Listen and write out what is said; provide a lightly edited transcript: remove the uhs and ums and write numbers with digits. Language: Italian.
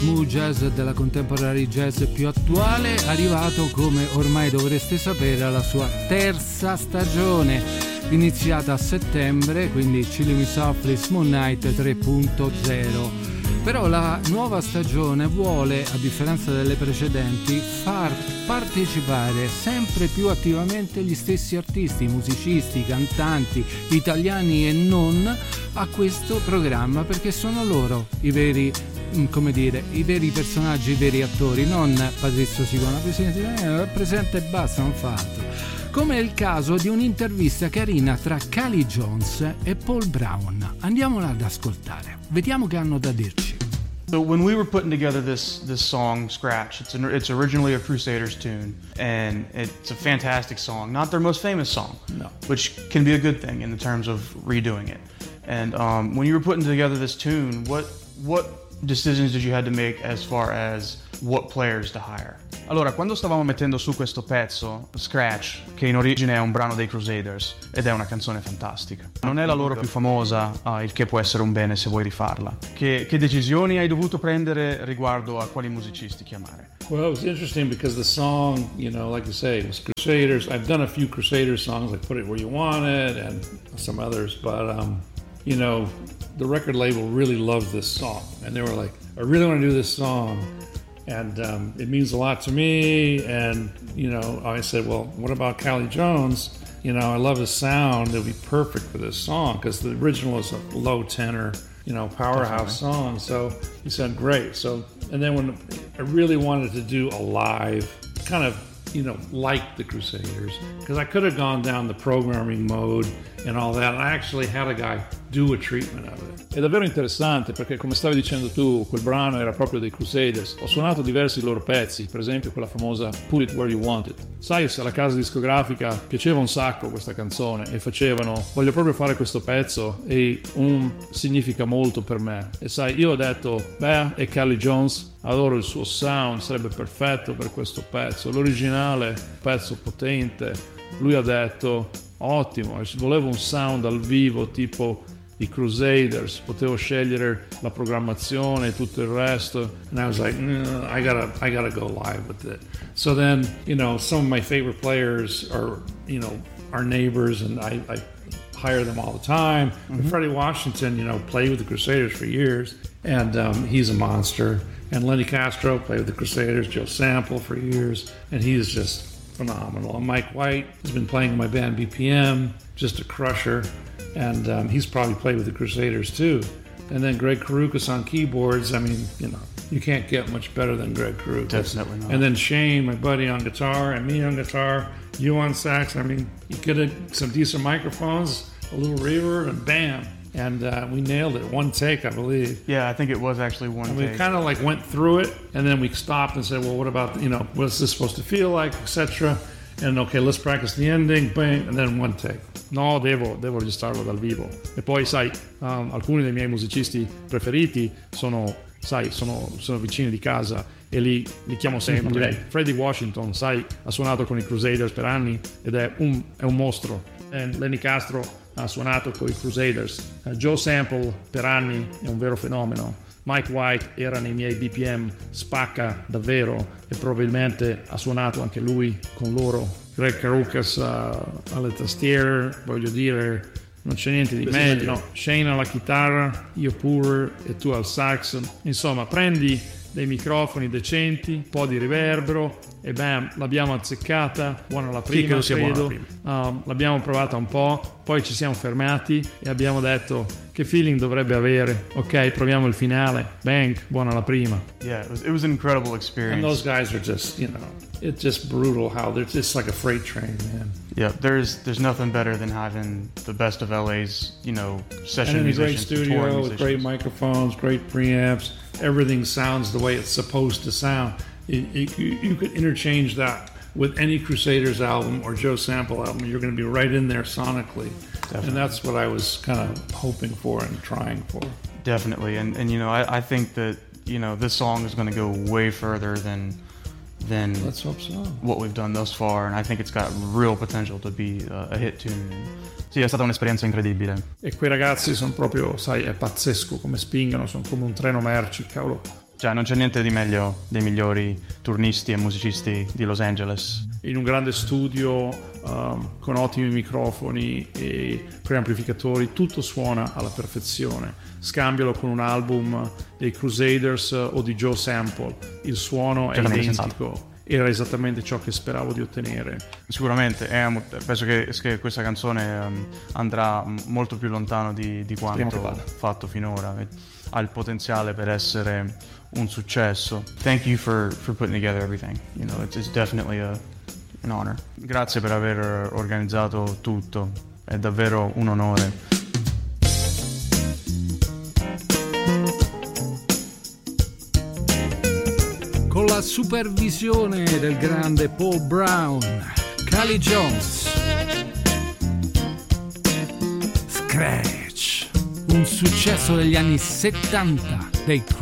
smooth jazz e della contemporary jazz più attuale, arrivato, come ormai dovreste sapere, alla sua terza stagione, iniziata a settembre, quindi Chilling Me Softly Smooth Night 3.0. Però la nuova stagione vuole, a differenza delle precedenti, far partecipare sempre più attivamente gli stessi artisti, musicisti, cantanti, italiani e non, a questo programma, perché sono loro i veri, come dire, i veri personaggi, i veri attori, non Patrizio Sicona, presente e basta, non fa altro. Come è il caso di un'intervista carina tra Callie Jones e Paul Brown. Andiamola ad ascoltare, vediamo che hanno da dirci. So when we were putting together this song, Scratch, it's originally a Crusaders tune, and it's a fantastic song. Not their most famous song, no, which can be a good thing in terms of redoing it. And when you were putting together this tune, what decisions did you have to make as far as what players to hire? Allora, quando stavamo mettendo su questo pezzo, Scratch, che in origine è un brano dei Crusaders ed è una canzone fantastica, non è la loro più famosa, il che può essere un bene se vuoi rifarla. Che decisioni hai dovuto prendere riguardo a quali musicisti chiamare? Well, it was interesting because the song, you know, like you say, it was Crusaders. I've done a few Crusaders songs, like Put It Where You Want It and some others, but you know, the record label really loved this song, and they were like, I really want to do this song, and it means a lot to me. And you know, I said, well, what about Callie Jones? You know, I love his sound. It would be perfect for this song because the original is a low tenor, you know, powerhouse song. So he said, great. So, and then when I really wanted to do a live kind of, you know, like the Crusaders, because I could have gone down the programming mode and all that. And I actually had a guy do a treatment of it. È davvero interessante perché, come stavi dicendo tu, quel brano era proprio dei Crusaders. Ho suonato diversi loro pezzi, per esempio quella famosa Put It Where You Want It. Sai, se alla casa discografica piaceva un sacco questa canzone e facevano, voglio proprio fare questo pezzo e significa molto per me. E sai, io ho detto, beh, è Callie Jones, adoro il suo sound, sarebbe perfetto per questo pezzo. L'originale, pezzo potente. Lui ha detto, ottimo, volevo un sound dal vivo tipo i Crusaders, potevo scegliere la programmazione e tutto il resto, and I was like, I gotta go live with it. So then, you know, some of my favorite players are, you know, our neighbors, and I hire them all the time. Mm-hmm. And Freddie Washington, you know, played with the Crusaders for years, and he's a monster. And Lenny Castro played with the Crusaders, Joe Sample for years, and he is just phenomenal. And Mike White has been playing in my band BPM, just a crusher, and he's probably played with the Crusaders too. And then Greg Karukas on keyboards. I mean, you know, you can't get much better than Greg Karukas. Definitely not. And then Shane, my buddy, on guitar, and me on guitar, you on sax. I mean, you get some decent microphones, a little reverb, and bam. And we nailed it. One take, I believe. Yeah, I think it was actually one take. We kind of like went through it, and then we stopped and said, well, what about, you know, what's this supposed to feel like, etc. And okay, let's practice the ending, bang, and then one take. No, devo registrarlo dal vivo. E poi, sai, alcuni dei miei musicisti preferiti sono vicini di casa e li chiamo sempre. Freddie Washington, sai, ha suonato con i Crusaders per anni ed è un mostro. E Lenny Castro ha suonato con i Crusaders. Joe Sample per anni è un vero fenomeno. Mike White era nei miei BPM, spacca davvero e probabilmente ha suonato anche lui con loro. Greg Karukas alle tastiere, voglio dire, non c'è niente di meglio. No, Shane alla chitarra, io pure e tu al sax. Insomma, prendi dei microfoni decenti, un po' di riverbero e bam, l'abbiamo azzeccata, buona la prima, credo. L'abbiamo provata un po', poi ci siamo fermati e abbiamo detto che feeling dovrebbe avere. Ok, proviamo il finale, bang, buona la prima. Yeah, it was an incredible experience. And those guys are just, you know, it's just brutal how they're just like a freight train, man. Yeah, there's nothing better than having the best of LA's, you know, session and musicians, a great studio with great microphones, great preamps. Everything sounds the way it's supposed to sound. You could interchange that with any Crusaders album or Joe Sample album. You're going to be right in there sonically. Definitely. And that's what I was kind of hoping for and trying for. Definitely. And you know, I think that, you know, this song is going to go way further than let's hope so. What we've done thus far, and I think it's got real potential to be a hit tune. Sì, è stata un'esperienza incredibile. E quei ragazzi sono proprio, sai, è pazzesco come spingono, sono come un treno merci, cavolo. Cioè non c'è niente di meglio dei migliori turnisti e musicisti di Los Angeles. In un grande studio con ottimi microfoni e preamplificatori, tutto suona alla perfezione. Scambialo con un album dei Crusaders o di Joe Sample, il suono è identico. Era esattamente ciò che speravo di ottenere. Sicuramente, penso che questa canzone andrà molto più lontano di quanto fatto finora. Ha il potenziale per essere un successo. Thank you for putting together everything. You know, it's definitely an honor. Grazie per aver organizzato tutto, è davvero un onore. Con la supervisione del grande Paul Brown, Cali Jones, Scratch, un successo degli anni 70 dei